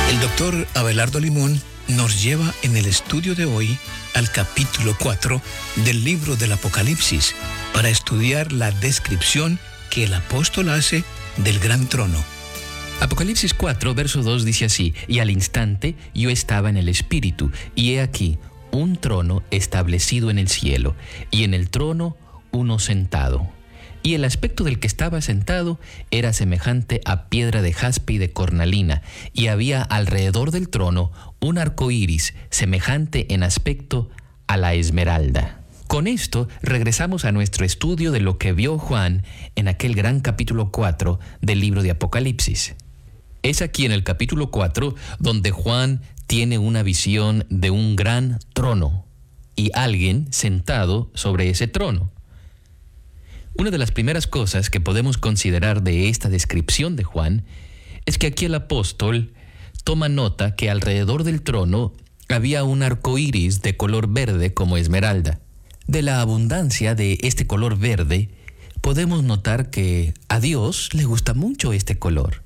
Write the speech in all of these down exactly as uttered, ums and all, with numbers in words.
El doctor Abelardo Limón nos lleva en el estudio de hoy al capítulo cuatro del libro del Apocalipsis para estudiar la descripción que el apóstol hace del gran trono. Apocalipsis cuatro, verso dos dice así: y al instante yo estaba en el Espíritu, y he aquí un trono establecido en el cielo, y en el trono uno sentado. Y el aspecto del que estaba sentado era semejante a piedra de jaspe y de cornalina, y había alrededor del trono un arco iris semejante en aspecto a la esmeralda. Con esto regresamos a nuestro estudio de lo que vio Juan en aquel gran capítulo cuatro del libro de Apocalipsis. Es aquí en el capítulo cuatro donde Juan tiene una visión de un gran trono y alguien sentado sobre ese trono. Una de las primeras cosas que podemos considerar de esta descripción de Juan es que aquí el apóstol toma nota que alrededor del trono había un arco iris de color verde como esmeralda. De la abundancia de este color verde, podemos notar que a Dios le gusta mucho este color.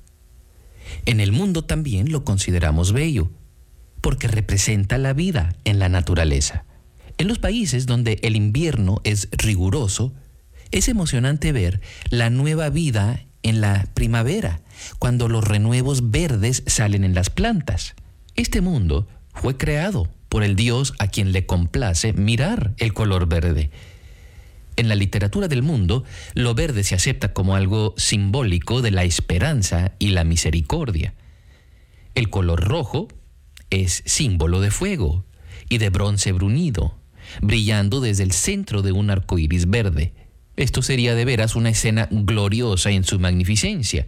En el mundo también lo consideramos bello, porque representa la vida en la naturaleza. En los países donde el invierno es riguroso, es emocionante ver la nueva vida en la primavera, cuando los renuevos verdes salen en las plantas. Este mundo fue creado por el Dios a quien le complace mirar el color verde. En la literatura del mundo, lo verde se acepta como algo simbólico de la esperanza y la misericordia. El color rojo es símbolo de fuego y de bronce bruñido, brillando desde el centro de un arco iris verde. Esto sería de veras una escena gloriosa en su magnificencia.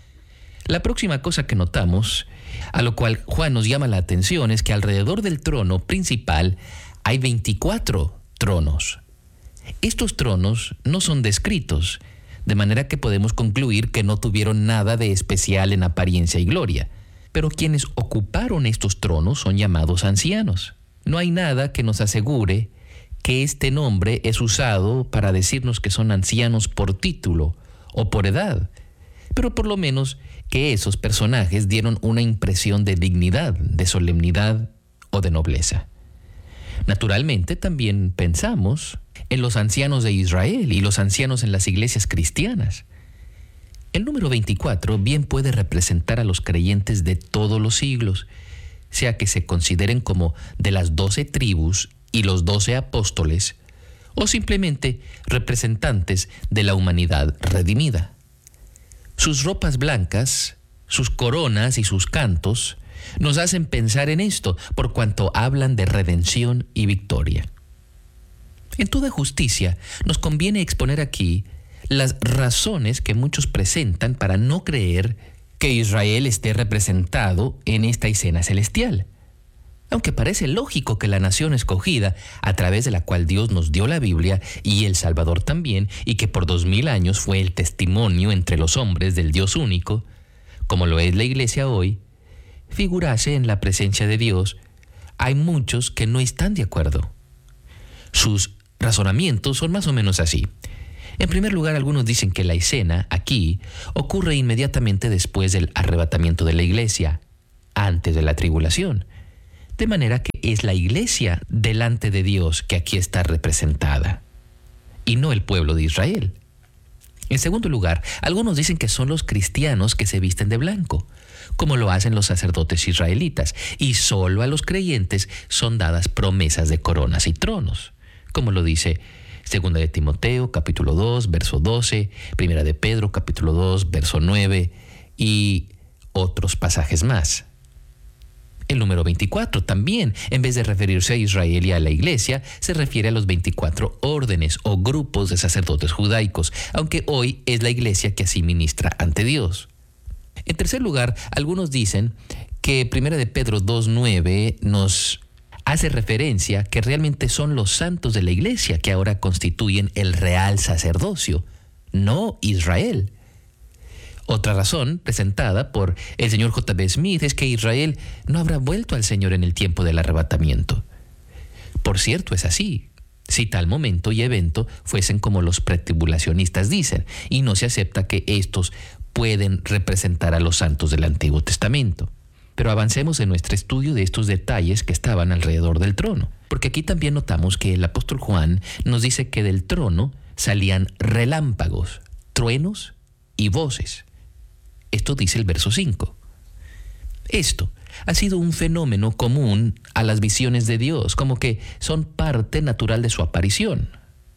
La próxima cosa que notamos, a lo cual Juan nos llama la atención, es que alrededor del trono principal hay veinticuatro tronos. Estos tronos no son descritos, de manera que podemos concluir que no tuvieron nada de especial en apariencia y gloria. Pero quienes ocuparon estos tronos son llamados ancianos. No hay nada que nos asegure que este nombre es usado para decirnos que son ancianos por título o por edad, pero por lo menos que esos personajes dieron una impresión de dignidad, de solemnidad o de nobleza. Naturalmente también pensamos en los ancianos de Israel y los ancianos en las iglesias cristianas. El número veinticuatro bien puede representar a los creyentes de todos los siglos, sea que se consideren como de las doce tribus y los doce apóstoles, o simplemente representantes de la humanidad redimida. Sus ropas blancas, sus coronas y sus cantos nos hacen pensar en esto, por cuanto hablan de redención y victoria. En toda justicia, nos conviene exponer aquí las razones que muchos presentan para no creer que Israel esté representado en esta escena celestial. Aunque parece lógico que la nación escogida, a través de la cual Dios nos dio la Biblia y el Salvador también, y que por dos mil años fue el testimonio entre los hombres del Dios único, como lo es la iglesia hoy, figurase en la presencia de Dios, hay muchos que no están de acuerdo. Sus razonamientos son más o menos así. En primer lugar, algunos dicen que la escena aquí ocurre inmediatamente después del arrebatamiento de la iglesia, antes de la tribulación. De manera que es la iglesia delante de Dios que aquí está representada, y no el pueblo de Israel. En segundo lugar, algunos dicen que son los cristianos que se visten de blanco, como lo hacen los sacerdotes israelitas, y solo a los creyentes son dadas promesas de coronas y tronos, como lo dice Segunda de Timoteo, capítulo dos, verso doce, Primera de Pedro, capítulo dos, verso nueve, y otros pasajes más. El número veinticuatro también, en vez de referirse a Israel y a la iglesia, se refiere a los veinticuatro órdenes o grupos de sacerdotes judaicos, aunque hoy es la iglesia que así ministra ante Dios. En tercer lugar, algunos dicen que Primera de Pedro dos nueve nos hace referencia que realmente son los santos de la iglesia que ahora constituyen el real sacerdocio, no Israel. Otra razón presentada por el señor J B Smith es que Israel no habrá vuelto al Señor en el tiempo del arrebatamiento. Por cierto, es así, si tal momento y evento fuesen como los pretribulacionistas dicen, y no se acepta que estos pueden representar a los santos del Antiguo Testamento. Pero avancemos en nuestro estudio de estos detalles que estaban alrededor del trono, porque aquí también notamos que el apóstol Juan nos dice que del trono salían relámpagos, truenos y voces. Esto dice el verso cinco. Esto ha sido un fenómeno común a las visiones de Dios, como que son parte natural de su aparición.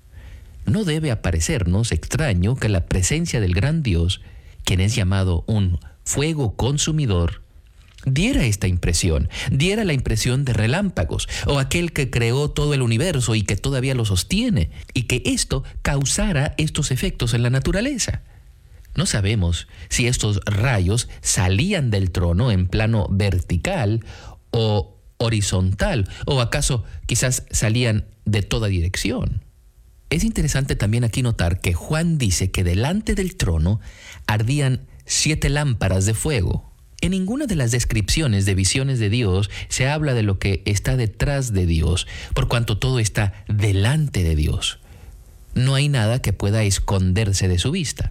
No debe aparecernos extraño que la presencia del gran Dios, quien es llamado un fuego consumidor, diera esta impresión, diera la impresión de relámpagos, o aquel que creó todo el universo y que todavía lo sostiene, y que esto causara estos efectos en la naturaleza. No sabemos si estos rayos salían del trono en plano vertical o horizontal, o acaso quizás salían de toda dirección. Es interesante también aquí notar que Juan dice que delante del trono ardían siete lámparas de fuego. En ninguna de las descripciones de visiones de Dios se habla de lo que está detrás de Dios, por cuanto todo está delante de Dios. No hay nada que pueda esconderse de su vista.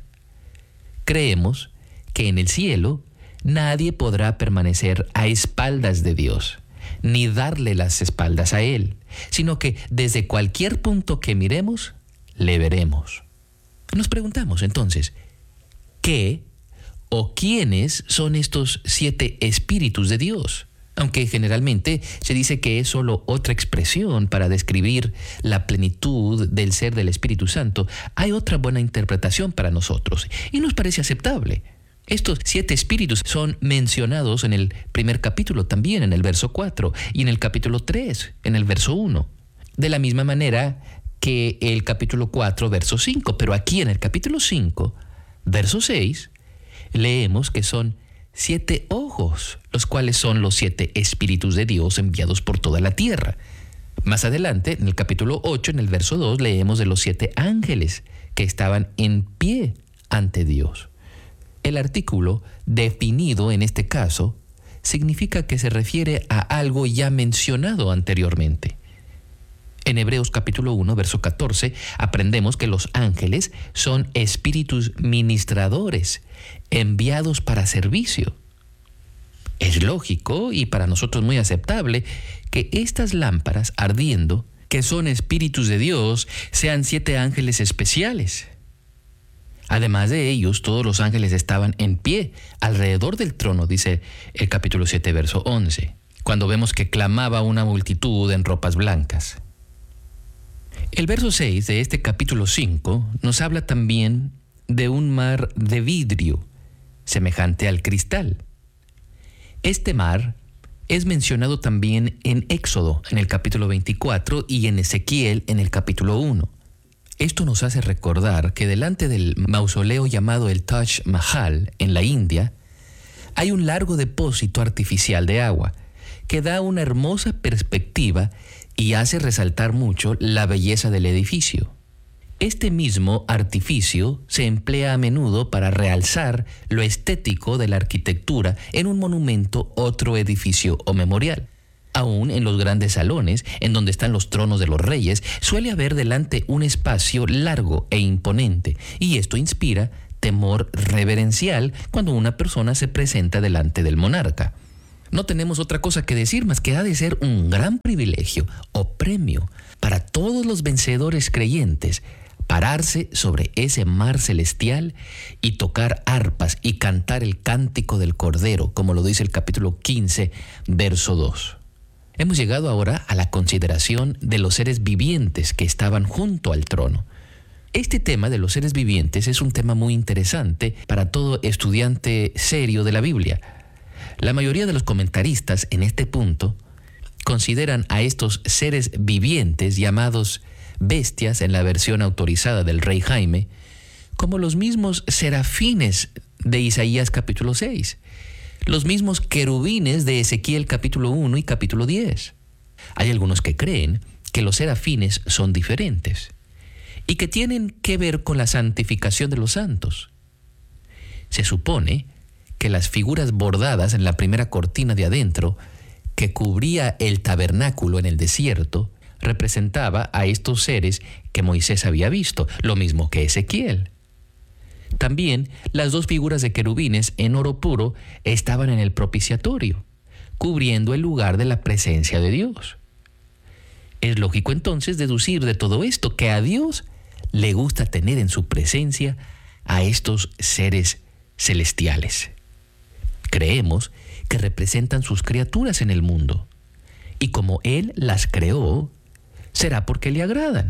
Creemos que en el cielo nadie podrá permanecer a espaldas de Dios, ni darle las espaldas a Él, sino que desde cualquier punto que miremos, le veremos. Nos preguntamos entonces, ¿qué o quiénes son estos siete espíritus de Dios? Aunque generalmente se dice que es solo otra expresión para describir la plenitud del ser del Espíritu Santo, hay otra buena interpretación para nosotros y nos parece aceptable. Estos siete espíritus son mencionados en el primer capítulo también, en el verso cuatro, y en el capítulo tres, en el verso uno. De la misma manera que el capítulo cuatro, verso cinco, pero aquí en el capítulo cinco, verso seis, leemos que son siete ojos, los cuales son los siete espíritus de Dios enviados por toda la tierra. Más adelante, en el capítulo ocho, en el verso dos, leemos de los siete ángeles que estaban en pie ante Dios. El artículo definido en este caso significa que se refiere a algo ya mencionado anteriormente. En Hebreos capítulo uno, verso catorce, aprendemos que los ángeles son espíritus ministradores, enviados para servicio. Es lógico y para nosotros muy aceptable que estas lámparas ardiendo, que son espíritus de Dios, sean siete ángeles especiales. Además de ellos, todos los ángeles estaban en pie alrededor del trono, dice el capítulo siete, verso once, cuando vemos que clamaba una multitud en ropas blancas. El verso seis de este capítulo cinco nos habla también de un mar de vidrio, semejante al cristal. Este mar es mencionado también en Éxodo, en el capítulo veinticuatro, y en Ezequiel, en el capítulo uno. Esto nos hace recordar que delante del mausoleo llamado el Taj Mahal, en la India, hay un largo depósito artificial de agua que da una hermosa perspectiva y hace resaltar mucho la belleza del edificio. Este mismo artificio se emplea a menudo para realzar lo estético de la arquitectura en un monumento, otro edificio o memorial. Aún en los grandes salones, en donde están los tronos de los reyes, suele haber delante un espacio largo e imponente, y esto inspira temor reverencial cuando una persona se presenta delante del monarca. No tenemos otra cosa que decir más que ha de ser un gran privilegio o premio para todos los vencedores creyentes pararse sobre ese mar celestial y tocar arpas y cantar el cántico del Cordero, como lo dice el capítulo quince, verso dos. Hemos llegado ahora a la consideración de los seres vivientes que estaban junto al trono. Este tema de los seres vivientes es un tema muy interesante para todo estudiante serio de la Biblia. La mayoría de los comentaristas en este punto consideran a estos seres vivientes llamados bestias en la versión autorizada del rey Jaime como los mismos serafines de Isaías capítulo seis, los mismos querubines de Ezequiel capítulo uno y capítulo diez. Hay algunos que creen que los serafines son diferentes y que tienen que ver con la santificación de los santos. Se supone que las figuras bordadas en la primera cortina de adentro, que cubría el tabernáculo en el desierto, representaba a estos seres que Moisés había visto, lo mismo que Ezequiel. También las dos figuras de querubines en oro puro estaban en el propiciatorio. cubriendo el lugar de la presencia de Dios. Es lógico entonces deducir de todo esto que a Dios le gusta tener en su presencia a estos seres celestiales. Creemos que representan sus criaturas en el mundo, y como Él las creó, será porque le agradan.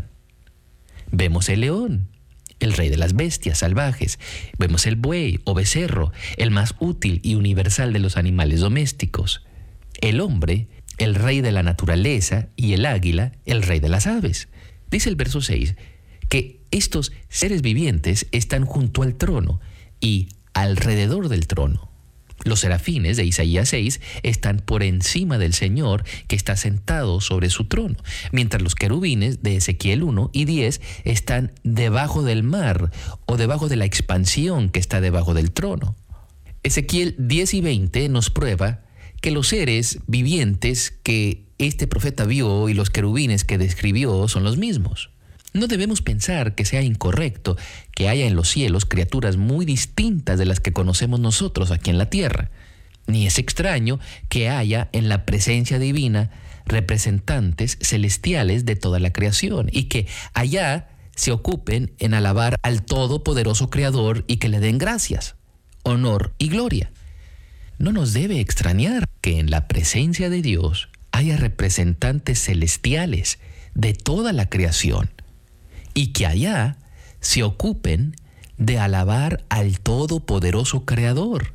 Vemos el león, el rey de las bestias salvajes. Vemos el buey o becerro, el más útil y universal de los animales domésticos. El hombre, el rey de la naturaleza, y el águila, el rey de las aves. Dice el verso seis que estos seres vivientes están junto al trono y alrededor del trono. Los serafines de Isaías seis están por encima del Señor que está sentado sobre su trono, mientras los querubines de Ezequiel uno y diez están debajo del mar o debajo de la expansión que está debajo del trono. Ezequiel diez y veinte nos prueba que los seres vivientes que este profeta vio y los querubines que describió son los mismos. No debemos pensar que sea incorrecto que haya en los cielos criaturas muy distintas de las que conocemos nosotros aquí en la tierra. Ni es extraño que haya en la presencia divina representantes celestiales de toda la creación y que allá se ocupen en alabar al todopoderoso Creador y que le den gracias, honor y gloria. No nos debe extrañar que en la presencia de Dios haya representantes celestiales de toda la creación y que allá se ocupen de alabar al todopoderoso Creador.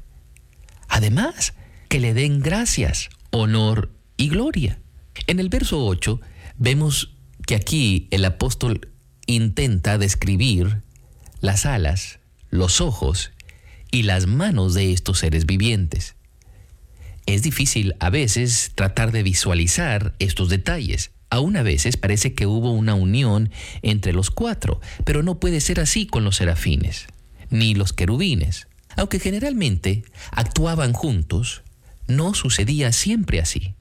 Además, que le den gracias, honor y gloria. En el verso ocho vemos que aquí el apóstol intenta describir las alas, los ojos y las manos de estos seres vivientes. Es difícil a veces tratar de visualizar estos detalles. Aún a veces parece que hubo una unión entre los cuatro, pero no puede ser así con los serafines, ni los querubines. Aunque generalmente actuaban juntos, no sucedía siempre así.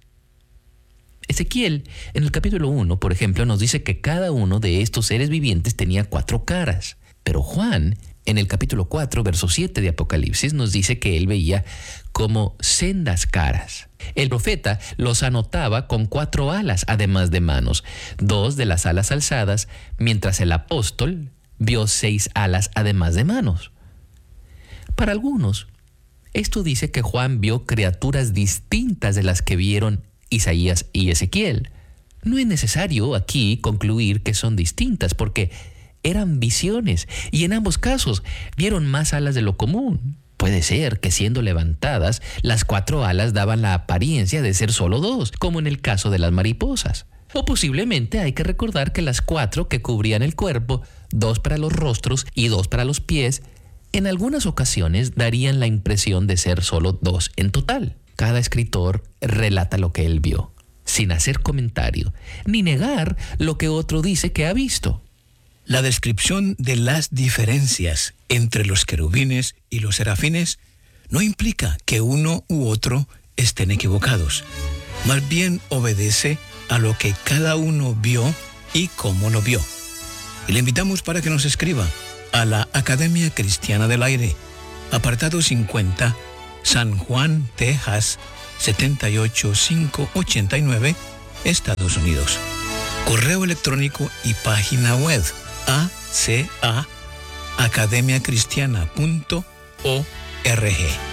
Ezequiel, en el capítulo uno, por ejemplo, nos dice que cada uno de estos seres vivientes tenía cuatro caras. Pero Juan, en el capítulo cuatro, verso siete de Apocalipsis, nos dice que él veía como sendas caras. El profeta los anotaba con cuatro alas, además de manos, dos de las alas alzadas, mientras el apóstol vio seis alas, además de manos. Para algunos, esto dice que Juan vio criaturas distintas de las que vieron Isaías y Ezequiel. No es necesario aquí concluir que son distintas, porque eran visiones, y en ambos casos vieron más alas de lo común. Puede ser que siendo levantadas, las cuatro alas daban la apariencia de ser solo dos, como en el caso de las mariposas. O posiblemente hay que recordar que las cuatro que cubrían el cuerpo, dos para los rostros y dos para los pies, en algunas ocasiones darían la impresión de ser solo dos en total. Cada escritor relata lo que él vio, sin hacer comentario, ni negar lo que otro dice que ha visto. La descripción de las diferencias entre los querubines y los serafines no implica que uno u otro estén equivocados. Más bien obedece a lo que cada uno vio y cómo lo vio. Y le invitamos para que nos escriba a la Academia Cristiana del Aire, apartado cincuenta, San Juan, Texas, setenta y ocho mil quinientos ochenta y nueve, Estados Unidos. Correo electrónico y página web a c a academia cristiana punto org.